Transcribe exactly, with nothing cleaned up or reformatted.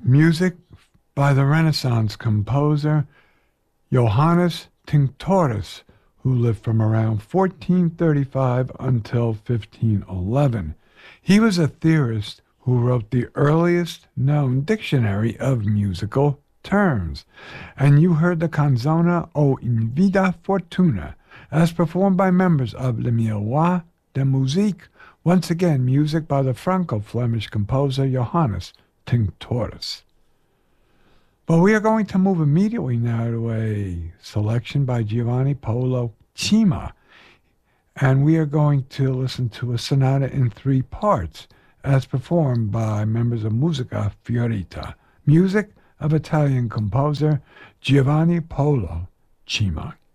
Music by the Renaissance composer Johannes Tinctoris, who lived from around fourteen thirty-five until fifteen eleven. He was a theorist who wrote the earliest known dictionary of musical terms. And you heard the canzona O in Vida Fortuna, as performed by members of Le Miroir de Musique, once again music by the Franco-Flemish composer Johannes Tinctoris. But we are going to move immediately now to a selection by Giovanni Paolo Cima, and we are going to listen to a sonata in three parts as performed by members of Musica Fiorita, music of Italian composer Giovanni Paolo Cima.